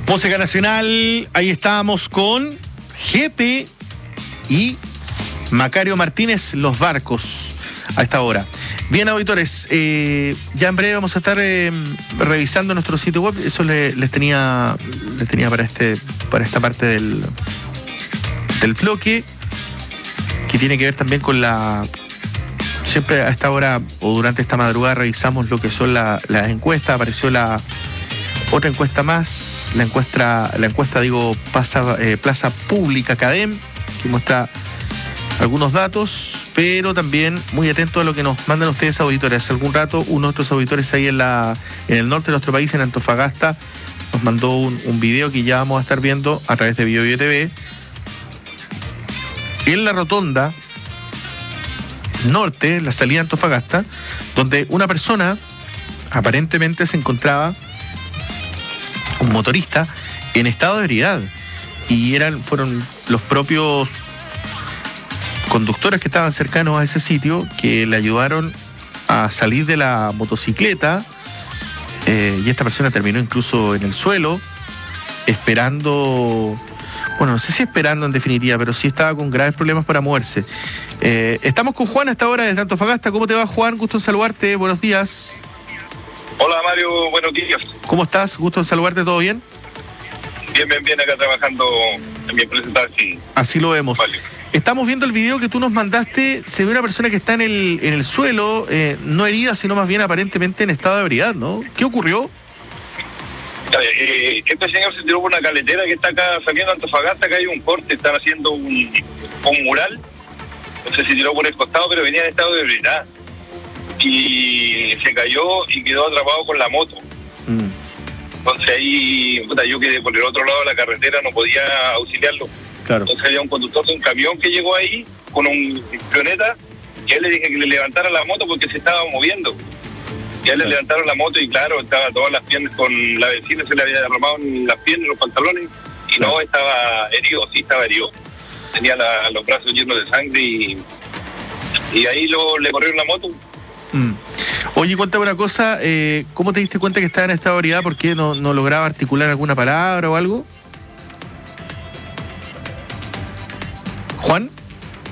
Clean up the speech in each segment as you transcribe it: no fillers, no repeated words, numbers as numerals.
Música nacional, ahí estábamos con Jepe y Macario Martínez, Los Barcos, a esta hora. Bien, auditores, ya en breve vamos a estar revisando nuestro sitio web. Eso les tenía para esta parte del bloque, que tiene que ver también con siempre a esta hora o durante esta madrugada revisamos lo que son las encuestas. Apareció otra encuesta más, la encuesta Plaza Pública Academ, que muestra algunos datos, pero también muy atento a lo que nos mandan ustedes, auditores. Hace algún rato, uno de nuestros auditores ahí en el norte de nuestro país, en Antofagasta, nos mandó un video que ya vamos a estar viendo a través de BioBio TV, en la rotonda norte, la salida de Antofagasta, donde una persona aparentemente se encontraba, un motorista, en estado de ebriedad, y fueron los propios conductores que estaban cercanos a ese sitio que le ayudaron a salir de la motocicleta, y esta persona terminó incluso en el suelo, esperando, bueno, no sé si esperando en definitiva, pero sí estaba con graves problemas para moverse. Estamos con Juan a esta hora desde Antofagasta. ¿Cómo te va, Juan? Gusto en saludarte, buenos días. Hola, Mario, buenos días. ¿Cómo estás? Gusto en saludarte, ¿todo bien? Bien, acá trabajando en mi empresa taxi. Así lo vemos. Vale. Estamos viendo el video que tú nos mandaste. Se ve una persona que está en el suelo, no herida, sino más bien aparentemente en estado de ebriedad, ¿no? ¿Qué ocurrió? Este señor se tiró por una caletera que está acá saliendo de Antofagasta. Acá hay un corte, están haciendo un mural. Entonces se tiró por el costado, pero venía en estado de ebriedad. Y se cayó y quedó atrapado con la moto. Entonces ahí, yo quedé por el otro lado de la carretera, no podía auxiliarlo. Claro. Entonces había un conductor de un camión que llegó ahí con un camioneta, y a él le dije que le levantara la moto porque se estaba moviendo. Y a él le levantaron la moto y claro, estaba todas las piernas con la benzina, se le había derramado en las piernas, los pantalones, y no, estaba herido, sí estaba herido. Tenía los brazos llenos de sangre y ahí le corrieron la moto. Oye, cuéntame una cosa, ¿cómo te diste cuenta que estaba en estado de ebriedad? ¿Por qué no lograba articular alguna palabra o algo? ¿Juan?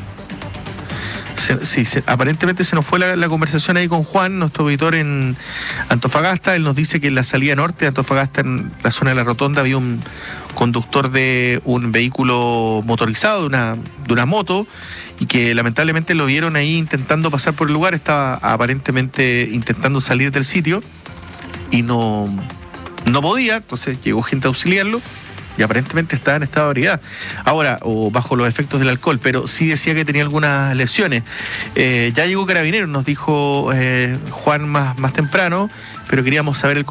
Aparentemente se nos fue la conversación ahí con Juan, nuestro auditor en Antofagasta. Él nos dice que en la salida norte de Antofagasta, en la zona de la rotonda, había un conductor de un vehículo motorizado, de una moto, y que lamentablemente lo vieron ahí intentando pasar por el lugar. Estaba aparentemente intentando salir del sitio y no podía, entonces llegó gente a auxiliarlo y aparentemente estaba en estado de ebriedad. Ahora, o bajo los efectos del alcohol, pero sí decía que tenía algunas lesiones. Ya llegó Carabineros, nos dijo Juan más temprano, pero queríamos saber el